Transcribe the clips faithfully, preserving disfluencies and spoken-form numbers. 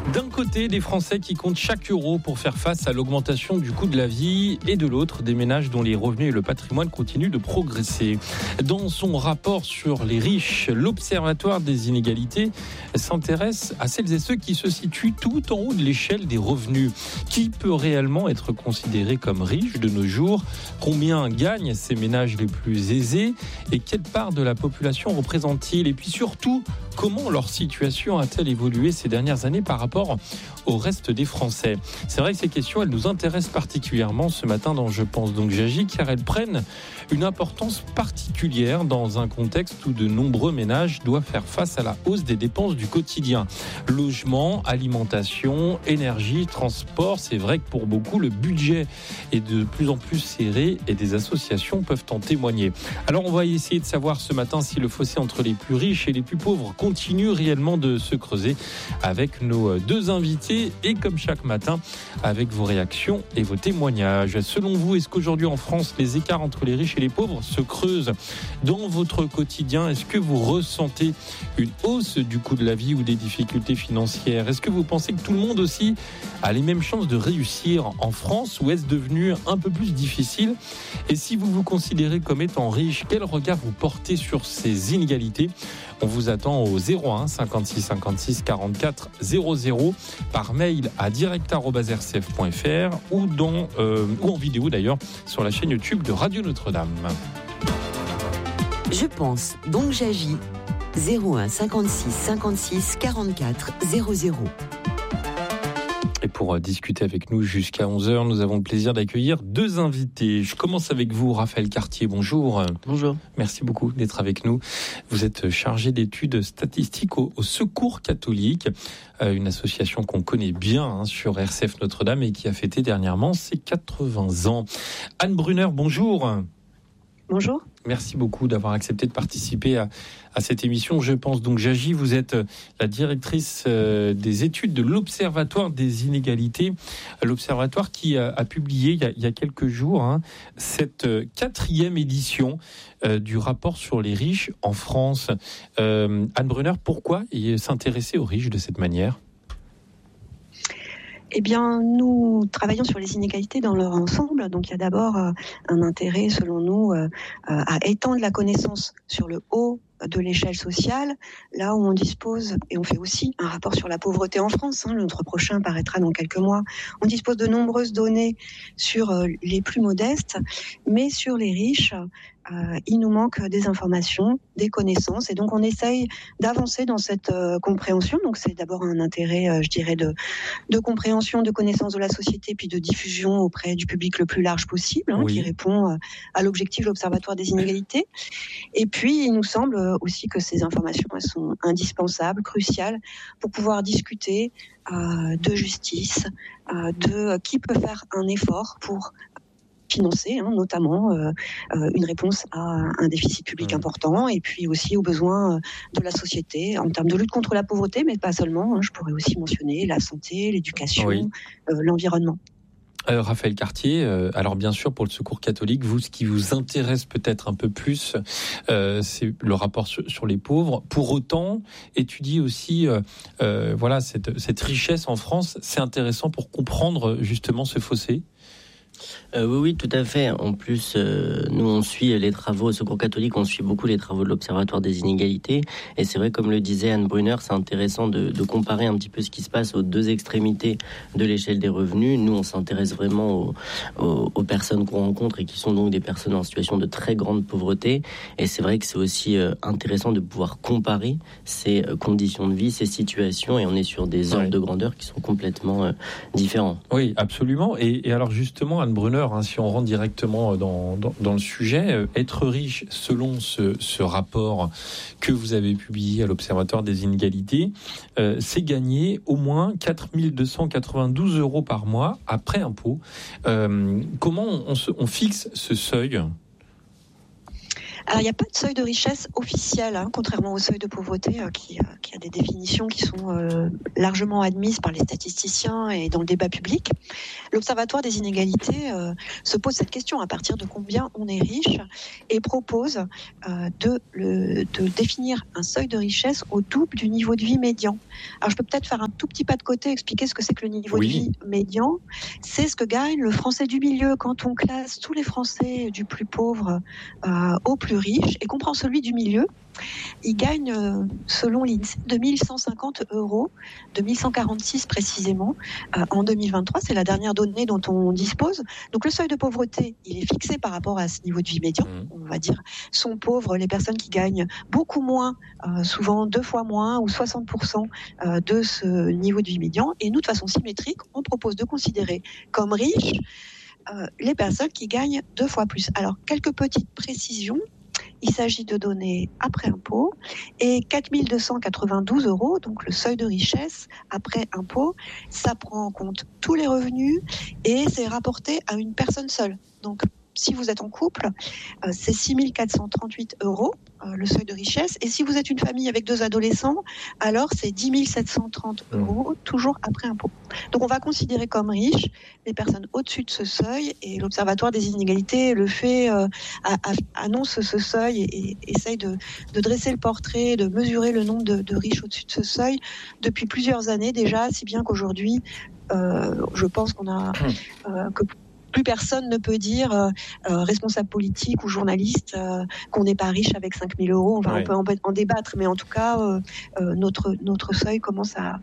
D'un côté, des Français qui comptent chaque euro pour faire face à l'augmentation du coût de la vie et de l'autre, des ménages dont les revenus et le patrimoine continuent de progresser. Dans son rapport sur les riches, l'Observatoire des inégalités s'intéresse à celles et ceux qui se situent tout en haut de l'échelle des revenus. Qui peut réellement être considéré comme riche de nos jours ? Combien gagnent ces ménages les plus aisés ? Et quelle part de la population représentent-ils ? Et puis surtout, comment leur situation a-t-elle évolué ces dernières années par rapport au reste des Français ? C'est vrai que ces questions, elles nous intéressent particulièrement ce matin dans Je pense donc j'agis, car elles prennent une importance particulière dans un contexte où de nombreux ménages doivent faire face à la hausse des dépenses du quotidien. Logement, alimentation, énergie, transport, c'est vrai que pour beaucoup, le budget est de plus en plus serré et des associations peuvent en témoigner. Alors on va essayer de savoir ce matin si le fossé entre les plus riches et les plus pauvres continue réellement de se creuser avec nos deux invités et comme chaque matin avec vos réactions et vos témoignages. Selon vous, est-ce qu'aujourd'hui en France les écarts entre les riches et les pauvres se creusent dans votre quotidien ? Est-ce que vous ressentez une hausse du coût de la vie ou des difficultés financières ? Est-ce que vous pensez que tout le monde aussi a les mêmes chances de réussir en France ou est-ce devenu un peu plus difficile ? Et si vous vous considérez comme étant riche, quel regard vous portez sur ces inégalités ? On vous attend au zéro un cinquante-six cinquante-six quarante-quatre zéro zéro par mail à direct arobase r c f point f r ou, dans, euh, ou en vidéo d'ailleurs sur la chaîne YouTube de Radio Notre-Dame. Je pense, donc j'agis. zéro un cinquante-six cinquante-six quarante-quatre zéro zéro. Et pour discuter avec nous jusqu'à onze heures, nous avons le plaisir d'accueillir deux invités. Je commence avec vous, Raphaël Cartier. Bonjour. Bonjour. Merci beaucoup d'être avec nous. Vous êtes chargé d'études statistiques au, au Secours catholique, euh, une association qu'on connaît bien hein, sur R C F Notre-Dame et qui a fêté dernièrement ses quatre-vingts ans. Anne Brunner, bonjour. Bonjour. Merci beaucoup d'avoir accepté de participer à, à cette émission. Je pense donc j'agis. Vous êtes la directrice des études de l'Observatoire des inégalités. L'Observatoire qui a, a publié il y a, il y a quelques jours hein, cette quatrième édition euh, du rapport sur les riches en France. Euh, Anne Brunner, pourquoi s'intéresser aux riches de cette manière ? Eh bien, nous travaillons sur les inégalités dans leur ensemble. Donc, il y a d'abord euh, un intérêt, selon nous, euh, à étendre la connaissance sur le haut de l'échelle sociale, là où on dispose, et on fait aussi un rapport sur la pauvreté en France, hein, notre prochain paraîtra dans quelques mois, on dispose de nombreuses données sur euh, les plus modestes, mais sur les riches, euh, il nous manque des informations, des connaissances, et donc on essaye d'avancer dans cette euh, compréhension. Donc c'est d'abord un intérêt, euh, je dirais, de, de compréhension, de connaissance de la société, puis de diffusion auprès du public le plus large possible, hein, oui. qui répond euh, à l'objectif de l'Observatoire des inégalités. Et puis il nous semble aussi que ces informations elles sont indispensables, cruciales pour pouvoir discuter euh, de justice, euh, de qui peut faire un effort pour financer hein, notamment euh, euh, une réponse à un déficit public mmh. important et puis aussi aux besoins de la société en termes de lutte contre la pauvreté, mais pas seulement. Hein, je pourrais aussi mentionner la santé, l'éducation, oui. euh, l'environnement. Euh, Raphaël Cartier, euh, alors bien sûr pour le Secours catholique, vous, ce qui vous intéresse peut-être un peu plus, euh, c'est le rapport sur, sur les pauvres. Pour autant, étudier aussi euh, euh, voilà, cette, cette richesse en France, c'est intéressant pour comprendre justement ce fossé. Euh, oui, oui, tout à fait. En plus, euh, nous, on suit les travaux au Secours catholique, on suit beaucoup les travaux de l'Observatoire des inégalités. Et c'est vrai, comme le disait Anne Brunner, c'est intéressant de, de comparer un petit peu ce qui se passe aux deux extrémités de l'échelle des revenus. Nous, on s'intéresse vraiment aux, aux, aux personnes qu'on rencontre et qui sont donc des personnes en situation de très grande pauvreté. Et c'est vrai que c'est aussi euh, intéressant de pouvoir comparer ces euh, conditions de vie, ces situations. Et on est sur des ordres ouais. de grandeur qui sont complètement euh, différents. Oui, absolument. Et, et alors justement, Anne Brunner, hein, si on rentre directement dans, dans, dans le sujet, euh, être riche, selon ce, ce rapport que vous avez publié à l'Observatoire des inégalités, euh, c'est gagner au moins quatre mille deux cent quatre-vingt-douze euros par mois après impôt. Euh, comment on, se, on fixe ce seuil ? Alors, il n'y a pas de seuil de richesse officiel, hein, contrairement au seuil de pauvreté euh, qui, euh, qui a des définitions qui sont euh, largement admises par les statisticiens et dans le débat public. L'Observatoire des inégalités euh, se pose cette question, à partir de combien on est riche, et propose euh, de, le, de définir un seuil de richesse au double du niveau de vie médian. Alors, je peux peut-être faire un tout petit pas de côté, expliquer ce que c'est que le niveau oui. de vie médian. C'est ce que gagne le Français du milieu quand on classe tous les Français du plus pauvre euh, au plus riche et qu'on prend celui du milieu. Il gagne, euh, selon l'INSEE, deux mille cent cinquante euros, deux mille cent quarante-six précisément, euh, en deux mille vingt-trois. C'est la dernière donnée dont on dispose. Donc le seuil de pauvreté, il est fixé par rapport à ce niveau de vie médian. Mmh. On va dire, sont pauvres les personnes qui gagnent beaucoup moins, euh, souvent deux fois moins ou soixante pour cent euh, de ce niveau de vie médian. Et nous, de façon symétrique, on propose de considérer comme riches euh, les personnes qui gagnent deux fois plus. Alors, quelques petites précisions. Il s'agit de données après impôt et quatre mille deux cent quatre-vingt-douze euros, donc le seuil de richesse après impôt, ça prend en compte tous les revenus et c'est rapporté à une personne seule. Donc, si vous êtes en couple, euh, c'est six mille quatre cent trente-huit euros, euh, le seuil de richesse. Et si vous êtes une famille avec deux adolescents, alors c'est dix mille sept cent trente euros, toujours après impôt. Donc on va considérer comme riches les personnes au-dessus de ce seuil. Et l'Observatoire des inégalités le fait, euh, a, a, annonce ce seuil et, et essaye de, de dresser le portrait, de mesurer le nombre de, de riches au-dessus de ce seuil depuis plusieurs années déjà, si bien qu'aujourd'hui, euh, je pense qu'on a... Euh, que plus personne ne peut dire, euh, euh, responsable politique ou journaliste, euh, qu'on n'est pas riche avec cinq mille euros. Enfin, ouais. On peut en, en débattre, mais en tout cas, euh, euh, notre, notre seuil commence à,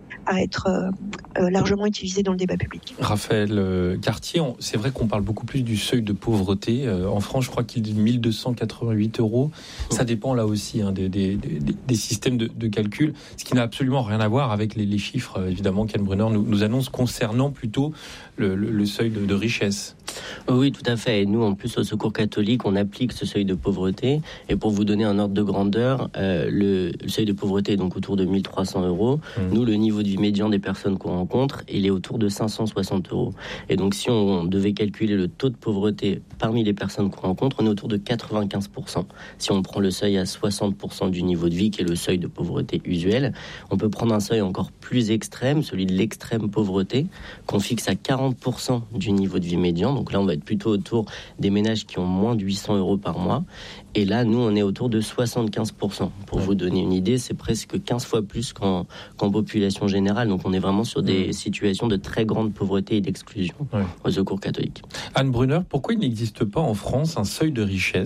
à être euh, largement utilisé dans le débat public. Raphaël euh, Cartier, on, c'est vrai qu'on parle beaucoup plus du seuil de pauvreté. Euh, en France, je crois qu'il est de mille deux cent quatre-vingt-huit euros. Ça dépend là aussi hein, des, des, des, des systèmes de, de calcul, ce qui n'a absolument rien à voir avec les, les chiffres, euh, évidemment, qu'Anne Brunner nous, nous annonce concernant plutôt le, le, le seuil de, de richesse. Oui, tout à fait. Et nous, en plus, au Secours catholique, on applique ce seuil de pauvreté. Et pour vous donner un ordre de grandeur, euh, le, le seuil de pauvreté est donc autour de mille trois cents euros. Mmh. Nous, le niveau de vie médian des personnes qu'on rencontre, il est autour de cinq cent soixante euros. Et donc, si on devait calculer le taux de pauvreté parmi les personnes qu'on rencontre, on est autour de quatre-vingt-quinze pour cent. Si on prend le seuil à soixante pour cent du niveau de vie, qui est le seuil de pauvreté usuel, on peut prendre un seuil encore plus extrême, celui de l'extrême pauvreté, qu'on fixe à quarante pour cent du niveau de vie médian. Donc là, on va être plutôt autour des ménages qui ont moins de huit cents euros par mois. Et là, nous, on est autour de soixante-quinze pour cent. Pour ouais. vous donner une idée, c'est presque quinze fois plus qu'en, qu'en population générale. Donc on est vraiment sur des mmh. situations de très grande pauvreté et d'exclusion ouais. au Secours catholique. Anne Brunner, pourquoi il n'existe pas en France un seuil de richesse ?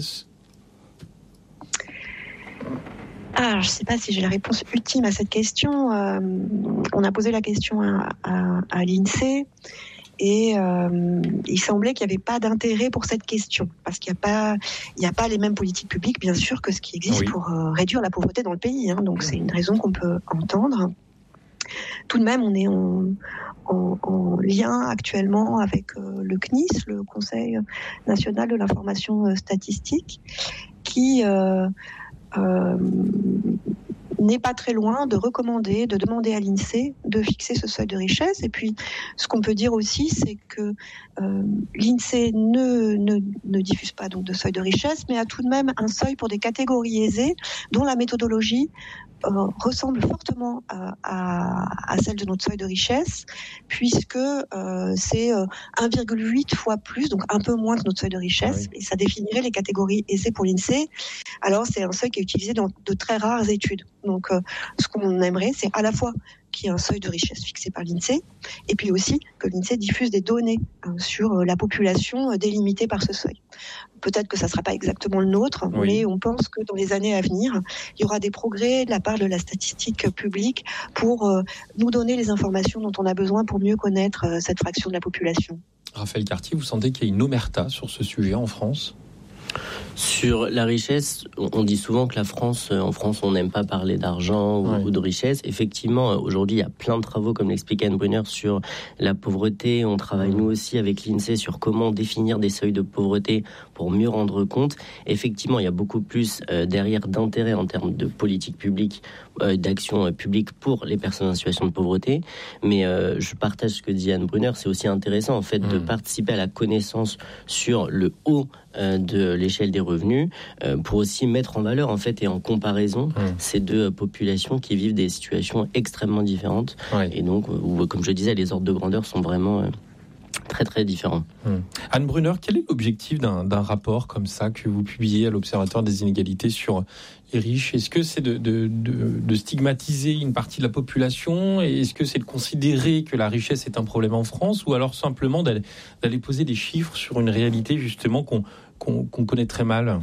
Ah, je ne sais pas si j'ai la réponse ultime à cette question. Euh, on a posé la question à, à, à l'INSEE. Et euh, il semblait qu'il n'y avait pas d'intérêt pour cette question, parce qu'il n'y a pas, il n'y a pas les mêmes politiques publiques, bien sûr, que ce qui existe oui. pour euh, réduire la pauvreté dans le pays. Hein, donc c'est une raison qu'on peut entendre. Tout de même, on est en, en, en lien actuellement avec euh, le C N I S, le Conseil national de l'information statistique, qui euh, euh, n'est pas très loin de recommander, de demander à l'INSEE de fixer ce seuil de richesse. Et puis, ce qu'on peut dire aussi, c'est que euh, l'INSEE ne, ne, ne diffuse pas donc de seuil de richesse, mais a tout de même un seuil pour des catégories aisées dont la méthodologie euh, ressemble fortement à, à, à celle de notre seuil de richesse, puisque euh, c'est euh, un virgule huit fois plus, donc un peu moins que notre seuil de richesse, oui. et ça définirait les catégories aisées pour l'INSEE. Alors, c'est un seuil qui est utilisé dans de très rares études. Donc, euh, ce qu'on aimerait, c'est à la fois qu'il y ait un seuil de richesse fixé par l'INSEE, et puis aussi que l'INSEE diffuse des données hein, sur euh, la population euh, délimitée par ce seuil. Peut-être que ça ne sera pas exactement le nôtre, oui. mais on pense que dans les années à venir, il y aura des progrès de la part de la statistique publique pour euh, nous donner les informations dont on a besoin pour mieux connaître euh, cette fraction de la population. Raphaël Cartier, vous sentez qu'il y a une omerta sur ce sujet en France ? Sur la richesse, on dit souvent que la France, en France, on n'aime pas parler d'argent ou, ouais. ou de richesse. Effectivement, aujourd'hui, il y a plein de travaux, comme l'expliquait Anne Brunner, sur la pauvreté. On travaille, nous aussi, avec l'INSEE, sur comment définir des seuils de pauvreté pour mieux rendre compte. Effectivement, il y a beaucoup plus euh, derrière d'intérêt en termes de politique publique, euh, d'action euh, publique pour les personnes en situation de pauvreté. Mais euh, je partage ce que dit Anne Brunner. C'est aussi intéressant, en fait, mmh. de participer à la connaissance sur le haut euh, de l'échelle des revenus, euh, pour aussi mettre en valeur en fait et en comparaison mmh. ces deux populations qui vivent des situations extrêmement différentes. Ouais. Et donc, où, comme je disais, les ordres de grandeur sont vraiment euh, très très différents. Mmh. Anne Brunner, quel est l'objectif d'un, d'un rapport comme ça que vous publiez à l'Observatoire des inégalités sur les riches? Est-ce que c'est de, de, de, de stigmatiser une partie de la population? Est-ce que c'est de considérer que la richesse est un problème en France? Ou alors simplement d'aller, d'aller poser des chiffres sur une réalité justement qu'on, qu'on, qu'on connaît très mal?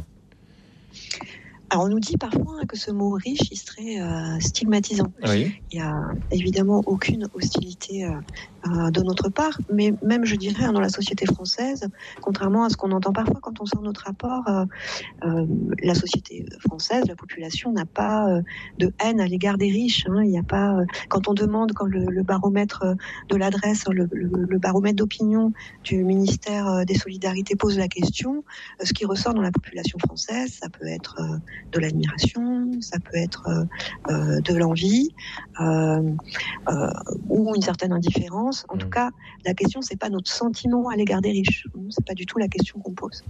Alors on nous dit parfois que ce mot riche, il serait euh, stigmatisant. Oui. Il n'y a évidemment aucune hostilité euh, euh, de notre part, mais même je dirais dans la société française, contrairement à ce qu'on entend parfois quand on sort notre rapport, euh, euh, la société française, la population n'a pas euh, de haine à l'égard des riches. Hein. Il n'y a pas, euh, quand on demande, quand le, le baromètre de l'adresse, le, le, le baromètre d'opinion du ministère des Solidarités pose la question, euh, ce qui ressort dans la population française, ça peut être euh, de l'admiration, ça peut être euh, de l'envie euh, euh, ou une certaine indifférence. En mmh. tout cas, la question, c'est pas notre sentiment à l'égard des riches. C'est pas du tout la question qu'on pose.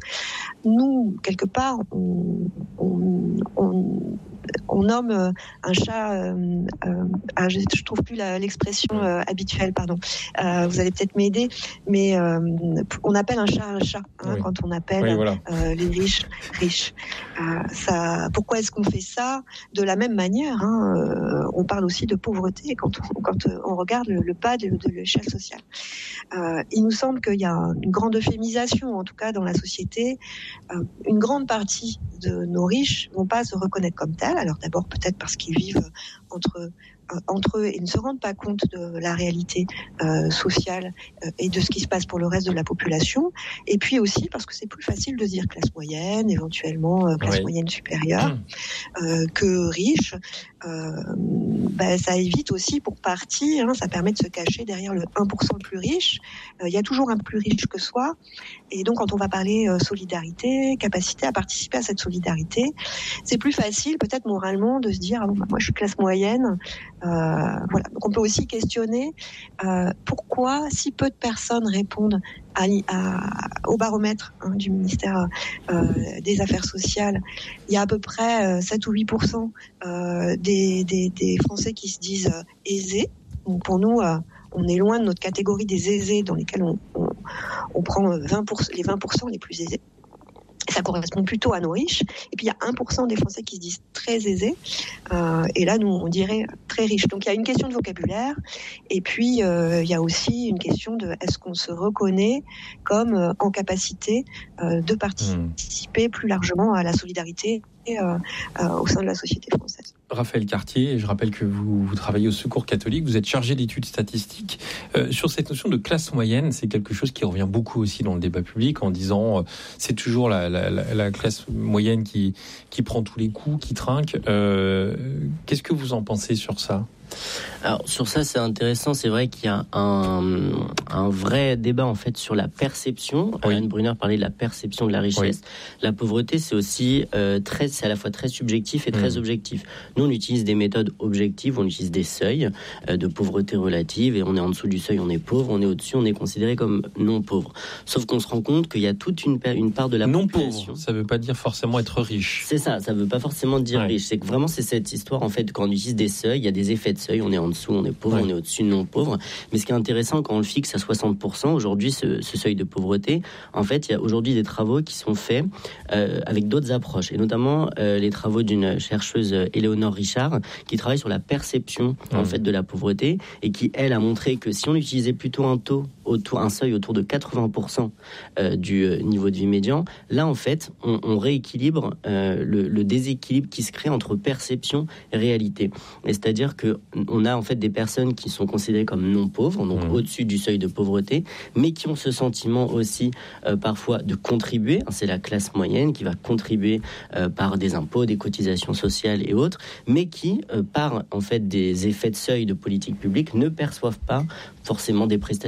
Nous, quelque part, on, on, on, on nomme un chat. Euh, euh, ah, je, je trouve plus la, l'expression euh, habituelle. Pardon. Euh, vous allez peut-être m'aider, mais euh, on appelle un chat un chat hein, oui. quand on appelle oui, voilà. euh, les riches riches. Euh, ça. Pourquoi est-ce qu'on fait ça? De la même manière, hein, euh, on parle aussi de pauvreté quand on, quand on regarde le, le bas de, de l'échelle sociale. Euh, il nous semble qu'il y a une grande euphémisation, en tout cas dans la société. Euh, une grande partie de nos riches ne vont pas se reconnaître comme tels. Alors d'abord peut-être parce qu'ils vivent entre entre eux et ne se rendent pas compte de la réalité euh, sociale euh, et de ce qui se passe pour le reste de la population. Et puis aussi parce que c'est plus facile de dire classe moyenne, éventuellement euh, classe oui. moyenne supérieure, mmh. euh, que riche. Euh, ben, ça évite aussi pour partie, hein, ça permet de se cacher derrière le un pour cent le plus riche. Il euh, y a toujours un plus riche que soi. Et donc quand on va parler euh, solidarité, capacité à participer à cette solidarité, c'est plus facile peut-être moralement de se dire ah bon, bah, moi je suis classe moyenne. Euh, voilà. Donc on peut aussi questionner euh, pourquoi si peu de personnes répondent à, à, au baromètre hein, du ministère euh, des Affaires sociales. Il y a à peu près euh, sept ou huit pour cent euh, des, des, des Français qui se disent euh, aisés. Donc pour nous, euh, on est loin de notre catégorie des aisés dans lesquels on, on, on prend vingt pour cent, les vingt pour cent les plus aisés. Ça correspond plutôt à nos riches. Et puis, il y a un pour cent des Français qui se disent très aisés. Euh, et là, nous, on dirait très riches. Donc, il y a une question de vocabulaire. Et puis, euh, il y a aussi une question de est-ce qu'on se reconnaît comme euh, en capacité euh, de participer mmh. plus largement à la solidarité et, euh, euh, au sein de la société française. Raphaël Cartier, je rappelle que vous, vous travaillez au Secours catholique, vous êtes chargé d'études statistiques. Euh, sur cette notion de classe moyenne, c'est quelque chose qui revient beaucoup aussi dans le débat public en disant euh, c'est toujours la, la, la, la classe moyenne qui, qui prend tous les coups, qui trinque. Euh, qu'est-ce que vous en pensez sur ça ? Alors sur ça c'est intéressant, c'est vrai qu'il y a un, un vrai débat en fait sur la perception. Oui. Anne Brunner parlait de la perception de la richesse. Oui. La pauvreté c'est aussi euh, très, c'est à la fois très subjectif et très mmh. objectif. Nous on utilise des méthodes objectives, on utilise des seuils euh, de pauvreté relative et on est en dessous du seuil on est pauvre, on est au-dessus on est considéré comme non pauvre. Sauf qu'on se rend compte qu'il y a toute une, une part de la non population. Pauvre, ça veut pas dire forcément être riche. C'est ça, ça veut pas forcément dire ouais. riche. C'est que vraiment c'est cette histoire en fait quand on utilise des seuils, il y a des effets de seuil, on est en dessous, on est pauvre, ouais. on est au-dessus, non pauvre. Mais ce qui est intéressant, quand on le fixe à soixante pour cent, aujourd'hui, ce, ce seuil de pauvreté, en fait, il y a aujourd'hui des travaux qui sont faits euh, avec d'autres approches, et notamment euh, les travaux d'une chercheuse, Éléonore Richard, qui travaille sur la perception mmh. en fait, de la pauvreté, et qui, elle, a montré que si on utilisait plutôt un taux, autour, un seuil autour de quatre-vingts pour cent euh, du euh, niveau de vie médian, là, en fait, on, on rééquilibre euh, le, le déséquilibre qui se crée entre perception et réalité. Et c'est-à-dire que on a en fait des personnes qui sont considérées comme non pauvres, donc mmh. au-dessus du seuil de pauvreté, mais qui ont ce sentiment aussi euh, parfois de contribuer. C'est la classe moyenne qui va contribuer euh, par des impôts, des cotisations sociales et autres, mais qui, euh, par en fait des effets de seuil de politique publique, ne perçoivent pas forcément des prestations sociales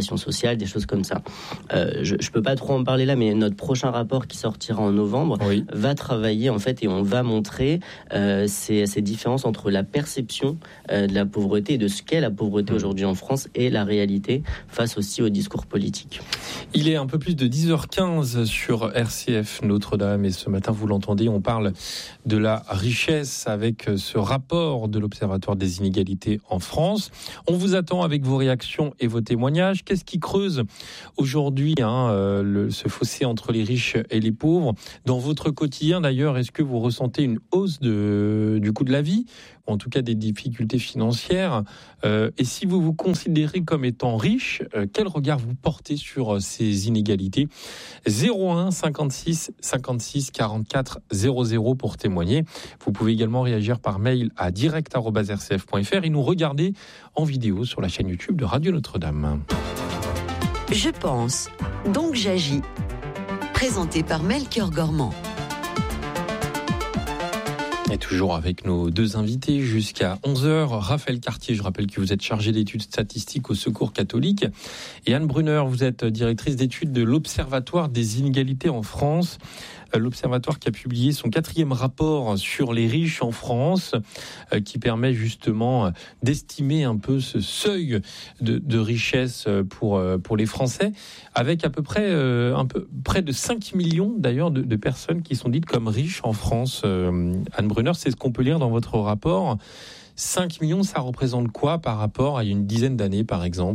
sociales, des choses comme ça. Euh, je ne peux pas trop en parler là, mais notre prochain rapport qui sortira en novembre oui. va travailler en fait et on va montrer euh, ces, ces différences entre la perception euh, de la pauvreté et de ce qu'est la pauvreté mmh. aujourd'hui en France et la réalité face aussi au discours politique. Il est un peu plus de dix heures quinze sur R C F Notre-Dame et ce matin, vous l'entendez, on parle de la richesse avec ce rapport de l'Observatoire des inégalités en France. On vous attend avec vos réactions et vos témoignages. Qu'est-ce qui creuse aujourd'hui hein, euh, le, ce fossé entre les riches et les pauvres? Dans votre quotidien d'ailleurs, est-ce que vous ressentez une hausse de, du coût de la vie, ou en tout cas des difficultés financières euh, Et si vous vous considérez comme étant riche, euh, quel regard vous portez sur euh, ces inégalités? Zéro un cinquante-six cinquante-six quarante-quatre zéro zéro pour témoigner. Vous pouvez également réagir par mail à direct arobase r c f point f r et nous regarder en vidéo sur la chaîne YouTube de Radio Notre-Dame. Je pense, donc j'agis. Présenté par Melchior Gormand. Et toujours avec nos deux invités jusqu'à onze heures. Raphaël Cartier, je rappelle que vous êtes chargé d'études statistiques au Secours catholique. Et Anne Brunner, vous êtes directrice d'études de l'Observatoire des inégalités en France. L'Observatoire qui a publié son quatrième rapport sur les riches en France, qui permet justement d'estimer un peu ce seuil de, de richesse pour, pour les Français, avec à peu près, un peu, près de cinq millions d'ailleurs de, de personnes qui sont dites comme riches en France. Anne Brunner, c'est ce qu'on peut lire dans votre rapport. cinq millions, ça représente quoi par rapport à une dizaine d'années par exemple ?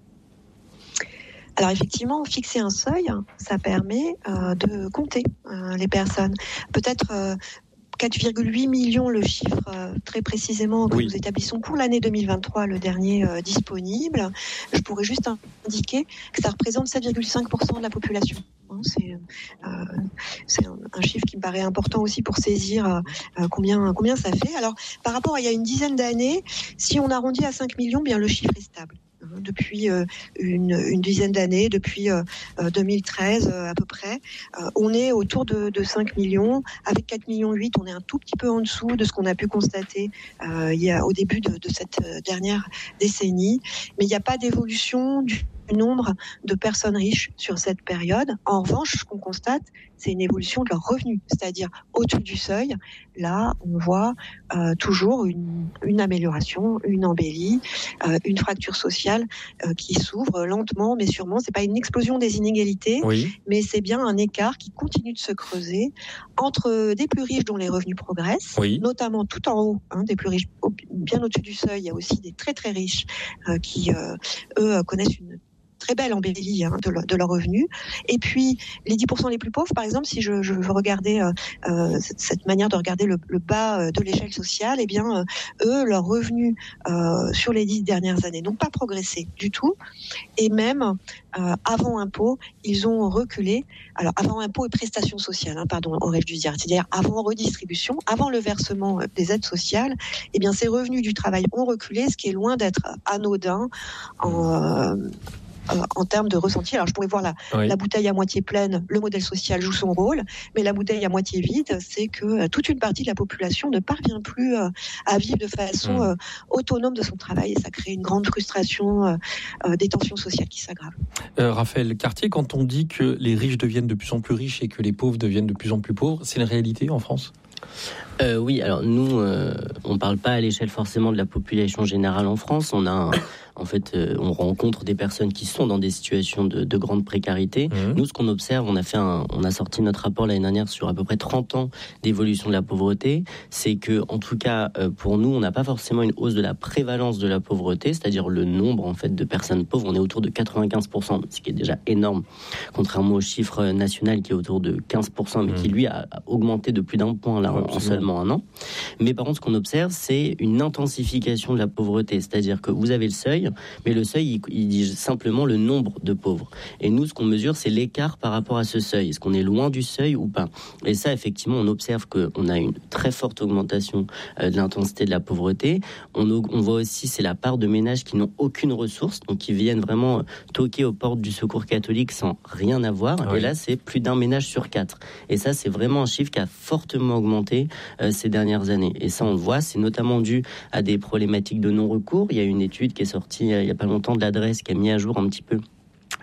Alors effectivement, fixer un seuil, ça permet euh, de compter euh, les personnes. Peut-être euh, quatre virgule huit millions, le chiffre euh, très précisément que oui. nous établissons pour l'année deux mille vingt-trois, le dernier euh, disponible. Je pourrais juste indiquer que ça représente sept virgule cinq pour cent de la population. Hein, c'est euh, c'est un, un chiffre qui me paraît important aussi pour saisir euh, combien, combien ça fait. Alors, par rapport à il y a une dizaine d'années, si on arrondit à cinq millions, bien le chiffre est stable. Depuis euh, une, une dizaine d'années, depuis euh, deux mille treize euh, à peu près, euh, on est autour de, de cinq millions. Avec quatre virgule huit millions, on est un tout petit peu en dessous de ce qu'on a pu constater euh, il y a, au début de, de cette dernière décennie. Mais il n'y a pas d'évolution du nombre de personnes riches sur cette période. En revanche, ce qu'on constate, c'est une évolution de leurs revenus, c'est-à-dire au-dessus du seuil. Là, on voit euh, toujours une, une amélioration, une embellie, euh, une fracture sociale euh, qui s'ouvre lentement, mais sûrement. C'est pas une explosion des inégalités, oui. mais c'est bien un écart qui continue de se creuser entre des plus riches dont les revenus progressent, oui. notamment tout en haut, hein, des plus riches, bien au-dessus du seuil. Il y a aussi des très très riches euh, qui, euh, eux, connaissent une très belle embellie hein, de, le, de leurs revenus. Et puis, les dix pour cent les plus pauvres, par exemple, si je, je veux regarder euh, euh, cette, cette manière de regarder le, le bas euh, de l'échelle sociale, eh bien, euh, eux, leurs revenus euh, sur les dix dernières années n'ont pas progressé du tout. Et même, euh, avant impôt, ils ont reculé. Alors, avant impôt et prestations sociales, hein, pardon, aurais-je dû dire. C'est-à-dire, avant redistribution, avant le versement des aides sociales, eh bien, ces revenus du travail ont reculé, ce qui est loin d'être anodin en... Euh, Euh, en termes de ressenti. Alors je pourrais voir la, oui. la bouteille à moitié pleine, le modèle social joue son rôle, mais la bouteille à moitié vide, c'est que euh, toute une partie de la population ne parvient plus euh, à vivre de façon mmh. euh, autonome de son travail, et ça crée une grande frustration, euh, euh, des tensions sociales qui s'aggravent. Euh, Raphaël Cartier, quand on dit que les riches deviennent de plus en plus riches et que les pauvres deviennent de plus en plus pauvres, c'est une réalité en France ? Euh, oui, alors nous, euh, on ne parle pas à l'échelle forcément de la population générale en France. On a, un, en fait, euh, on rencontre des personnes qui sont dans des situations de, de grande précarité. Mmh. Nous, ce qu'on observe, on a fait, un, on a sorti notre rapport l'année dernière sur à peu près trente ans d'évolution de la pauvreté. C'est que, en tout cas, euh, pour nous, on n'a pas forcément une hausse de la prévalence de la pauvreté, c'est-à-dire le nombre en fait de personnes pauvres. On est autour de quatre-vingt-quinze pour cent, ce qui est déjà énorme, contrairement au chiffre national qui est autour de quinze pour cent, mais mmh. qui lui a, a augmenté de plus d'un point là. En seulement un an. Mais par contre, ce qu'on observe, c'est une intensification de la pauvreté. C'est-à-dire que vous avez le seuil, mais le seuil, il, il dit simplement le nombre de pauvres. Et nous, ce qu'on mesure, c'est l'écart par rapport à ce seuil. Est-ce qu'on est loin du seuil ou pas ? Et ça, effectivement, on observe qu'on a une très forte augmentation euh, de l'intensité de la pauvreté. On, on voit aussi, c'est la part de ménages qui n'ont aucune ressource, donc qui viennent vraiment toquer aux portes du Secours catholique sans rien avoir. Oui. Et là, c'est plus d'un ménage sur quatre. Et ça, c'est vraiment un chiffre qui a fortement augmenté euh, ces dernières années. Et ça, on le voit, c'est notamment dû à des problématiques de non-recours. Il y a une étude qui est sortie euh, il n'y a pas longtemps de l'Adresse qui a mis à jour un petit peu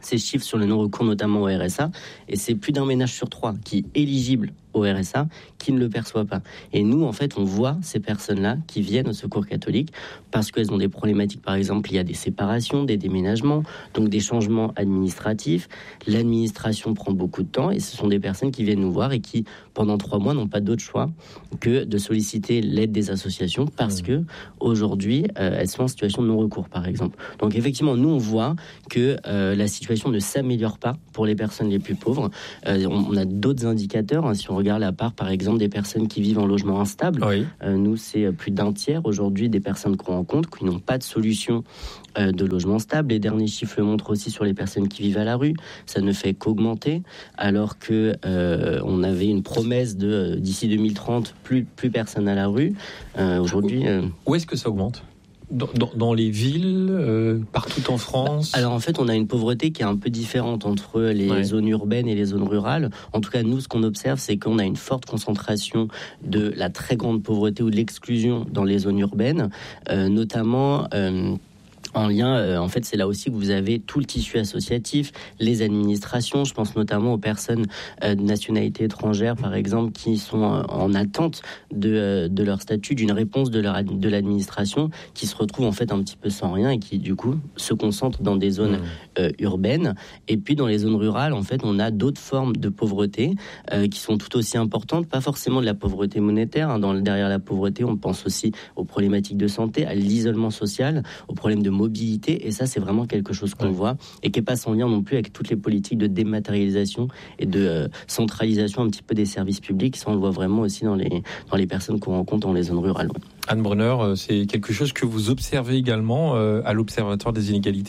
ces chiffres sur le non-recours notamment au R S A, et c'est plus d'un ménage sur trois qui est éligible au R S A qui ne le perçoit pas. Et nous, en fait, on voit ces personnes-là qui viennent au Secours catholique parce qu'elles ont des problématiques. Par exemple, il y a des séparations, des déménagements, donc des changements administratifs. L'administration prend beaucoup de temps et ce sont des personnes qui viennent nous voir et qui, pendant trois mois, n'ont pas d'autre choix que de solliciter l'aide des associations parce mmh. que aujourd'hui, euh, elles sont en situation de non-recours, par exemple. Donc, effectivement, nous, on voit que euh, la situation ne s'améliore pas pour les personnes les plus pauvres. Euh, on, on a d'autres indicateurs. Hein, si on regarde la part, par exemple, des personnes qui vivent en logement instable, oui. euh, nous, c'est plus d'un tiers aujourd'hui des personnes qu'on rencontre qui n'ont pas de solution euh, de logement stable. Les derniers chiffres le montrent aussi sur les personnes qui vivent à la rue. Ça ne fait qu'augmenter, alors que euh, on avait une promesse de euh, d'ici deux mille trente, plus plus personne à la rue. Euh, aujourd'hui, euh... où est-ce que ça augmente ? Dans, dans, dans les villes, euh, partout en France ? Alors en fait, on a une pauvreté qui est un peu différente entre les ouais. zones urbaines et les zones rurales. En tout cas, nous, ce qu'on observe, c'est qu'on a une forte concentration de la très grande pauvreté ou de l'exclusion dans les zones urbaines, euh, notamment... Euh, en lien, euh, en fait, c'est là aussi que vous avez tout le tissu associatif, les administrations. Je pense notamment aux personnes euh, de nationalité étrangère, par exemple, qui sont en, en attente de, euh, de leur statut, d'une réponse de, leur, de l'administration, qui se retrouvent en fait un petit peu sans rien et qui, du coup, se concentrent dans des zones euh, urbaines. Et puis, dans les zones rurales, en fait, on a d'autres formes de pauvreté euh, qui sont tout aussi importantes. Pas forcément de la pauvreté monétaire. Hein. Dans, derrière la pauvreté, on pense aussi aux problématiques de santé, à l'isolement social, aux problèmes de mobilité, et ça c'est vraiment quelque chose qu'on ouais. voit et qui n'est pas sans lien non plus avec toutes les politiques de dématérialisation et de euh, centralisation un petit peu des services publics. Ça on le voit vraiment aussi dans les, dans les personnes qu'on rencontre dans les zones rurales. Ouais. Anne Brunner, c'est quelque chose que vous observez également euh, à l'Observatoire des inégalités ?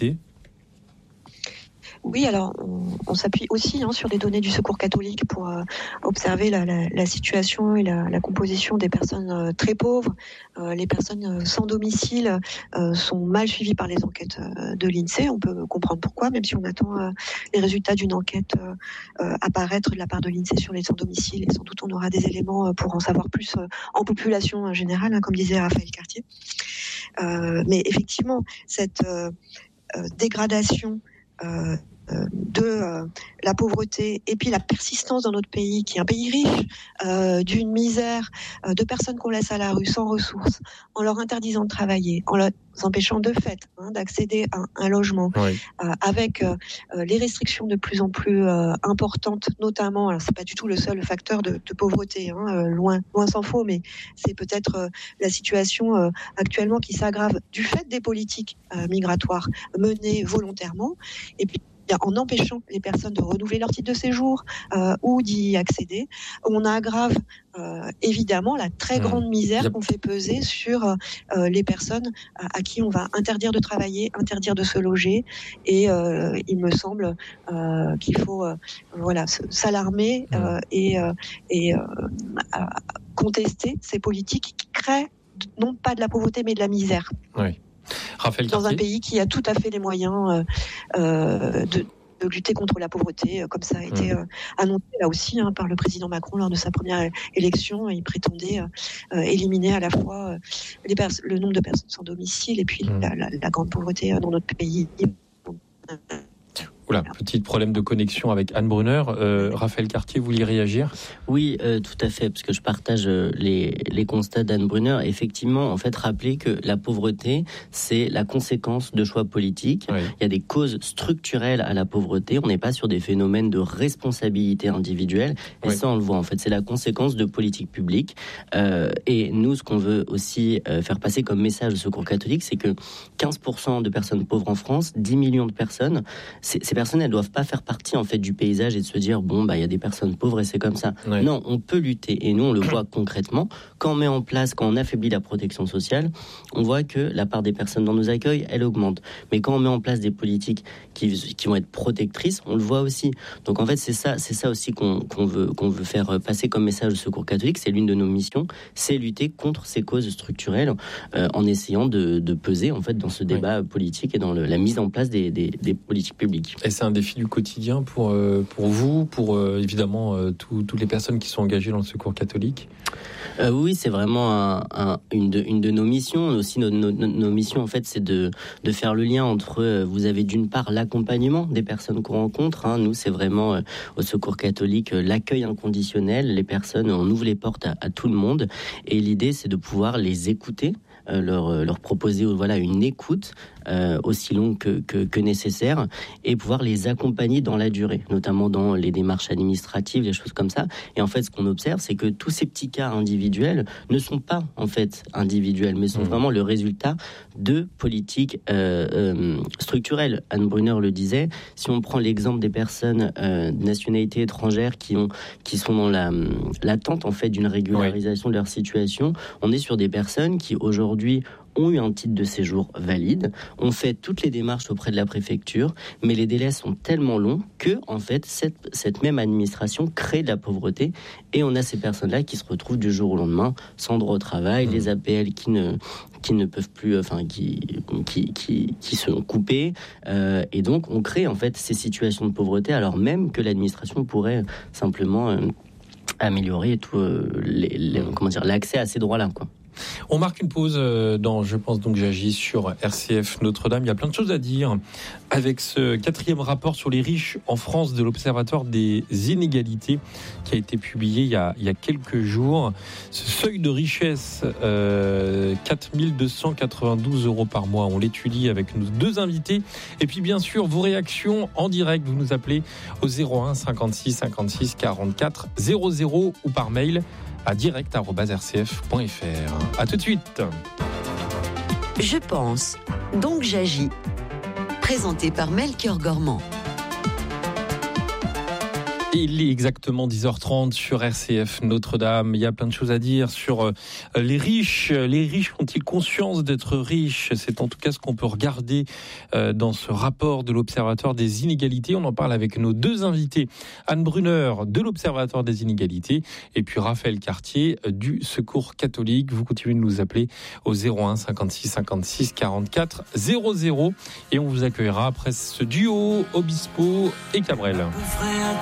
Oui, alors on, on s'appuie aussi hein, sur les données du Secours catholique pour euh, observer la, la, la situation et la, la composition des personnes euh, très pauvres. Euh, les personnes euh, sans domicile euh, sont mal suivies par les enquêtes euh, de l'INSEE. On peut comprendre pourquoi, même si on attend euh, les résultats d'une enquête euh, euh, apparaître de la part de l'INSEE sur les sans domicile. Et sans doute on aura des éléments euh, pour en savoir plus euh, en population euh, générale, hein, comme disait Raphaël Cartier. Euh, mais effectivement, cette euh, euh, dégradation euh, de euh, la pauvreté et puis la persistance dans notre pays, qui est un pays riche, euh, d'une misère, euh, de personnes qu'on laisse à la rue sans ressources, en leur interdisant de travailler, en leur empêchant de fait hein, d'accéder à un logement, oui. euh, avec euh, les restrictions de plus en plus euh, importantes, notamment, alors c'est pas du tout le seul facteur de, de pauvreté, hein, euh, loin, loin s'en faut, mais c'est peut-être euh, la situation euh, actuellement qui s'aggrave du fait des politiques euh, migratoires menées volontairement, et puis en empêchant les personnes de renouveler leur titre de séjour euh, ou d'y accéder. On aggrave euh, évidemment la très grande misère qu'on fait peser sur euh, les personnes à, à qui on va interdire de travailler, interdire de se loger. Et euh, il me semble euh, qu'il faut euh, voilà, s'alarmer euh, et, euh, et euh, contester ces politiques qui créent non pas de la pauvreté mais de la misère. Oui. Raphaël dans Cartier. Un pays qui a tout à fait les moyens euh, euh, de, de lutter contre la pauvreté, euh, comme ça a été euh, annoncé là aussi hein, par le président Macron lors de sa première élection. Il prétendait euh, éliminer à la fois euh, les pers- le nombre de personnes sans domicile et puis mmh. la, la, la grande pauvreté euh, dans notre pays. Oula, petit problème de connexion avec Anne Brunner. Euh, Raphaël Cartier, vous vouliez réagir ? Oui, euh, tout à fait, parce que je partage les, les constats d'Anne Brunner. Effectivement, en fait, rappeler que la pauvreté, c'est la conséquence de choix politiques. Oui. Il y a des causes structurelles à la pauvreté. On n'est pas sur des phénomènes de responsabilité individuelle. Et oui. ça, on le voit, en fait. C'est la conséquence de politiques publiques. Euh, et nous, ce qu'on veut aussi euh, faire passer comme message au Secours catholique, c'est que quinze pour cent de personnes pauvres en France, dix millions de personnes, c'est, c'est Ces personnes, elles doivent pas faire partie en fait du paysage et de se dire bon bah il y a des personnes pauvres et c'est comme ça. Ouais. Non, on peut lutter et nous on le voit concrètement quand on met en place, quand on affaiblit la protection sociale, on voit que la part des personnes dans nos accueils elle augmente. Mais quand on met en place des politiques qui, qui vont être protectrices, on le voit aussi. Donc en fait c'est ça, c'est ça aussi qu'on, qu'on veut qu'on veut faire passer comme message au Secours catholique. C'est l'une de nos missions, c'est lutter contre ces causes structurelles euh, en essayant de, de peser en fait dans ce débat ouais. politique et dans le, la mise en place des, des, des politiques publiques. Et c'est un défi du quotidien pour, euh, pour vous, pour euh, évidemment euh, tout, toutes les personnes qui sont engagées dans le Secours catholique. Euh, oui, c'est vraiment un, un, une, de, une de nos missions. Aussi, nos, nos, nos missions, en fait, c'est de, de faire le lien entre, euh, vous avez d'une part l'accompagnement des personnes qu'on rencontre. Hein. Nous, c'est vraiment, euh, au Secours catholique, euh, l'accueil inconditionnel. Les personnes, on ouvre les portes à, à tout le monde. Et l'idée, c'est de pouvoir les écouter. Euh, leur, leur proposer voilà, une écoute euh, aussi longue que, que, que nécessaire et pouvoir les accompagner dans la durée, notamment dans les démarches administratives, les choses comme ça. Et en fait, ce qu'on observe, c'est que tous ces petits cas individuels ne sont pas en fait individuels, mais sont mmh. vraiment le résultat de politiques euh, euh, structurelles. Anne Brunner le disait, si on prend l'exemple des personnes euh, de nationalité étrangère qui, ont, qui sont dans la, l'attente en fait, d'une régularisation oui. de leur situation, on est sur des personnes qui aujourd'hui aujourd'hui ont eu un titre de séjour valide, ont fait toutes les démarches auprès de la préfecture, mais les délais sont tellement longs que, en fait, cette, cette même administration crée de la pauvreté et on a ces personnes-là qui se retrouvent du jour au lendemain sans droit au travail, mmh. les A P L qui ne, qui ne peuvent plus, enfin, qui, qui, qui, qui sont coupés, euh, et donc on crée, en fait, ces situations de pauvreté alors même que l'administration pourrait simplement euh, améliorer tout, euh, les, les, comment dire, l'accès à ces droits-là, quoi. On marque une pause dans Je pense donc j'agis sur R C F Notre-Dame. Il y a plein de choses à dire avec ce quatrième rapport sur les riches en France de l'Observatoire des inégalités qui a été publié il y a, il y a quelques jours. Ce seuil de richesse, euh, quatre mille deux cent quatre-vingt-douze euros par mois. On l'étudie avec nos deux invités. Et puis bien sûr, vos réactions en direct. Vous nous appelez au zéro un cinquante-six cinquante-six quarante-quatre zéro zéro ou par mail à direct arobase r c f point f r. À tout de suite. Je pense, donc j'agis. Présenté par Melchior Gormand. Il est exactement dix heures trente sur R C F Notre-Dame. Il y a plein de choses à dire sur les riches. Les riches ont-ils conscience d'être riches ? C'est en tout cas ce qu'on peut regarder dans ce rapport de l'Observatoire des inégalités. On en parle avec nos deux invités. Anne Brunner de l'Observatoire des inégalités et puis Raphaël Cartier du Secours catholique. Vous continuez de nous appeler au zéro un cinquante-six cinquante-six quarante-quatre zéro zéro et on vous accueillera après ce duo Obispo et Cabrel.